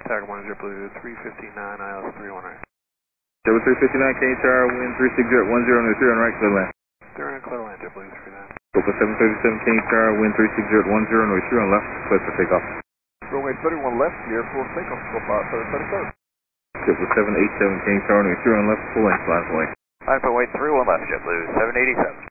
Tiger 1 JetBlue 359 ILS 31 right. JetBlue 359, can you tower, wind 360 at 10 and 3 on right, clear land. Clear and clear land, JetBlue 359. Copa 737, can you tower, wind 360 at 10 and 3 on left, clear for takeoff. Runway 31 left, clear for takeoff, Copa 737. JetBlue 787, can you tower, 3 on left, full length, line away. Line for weight 31 left, JetBlue 787.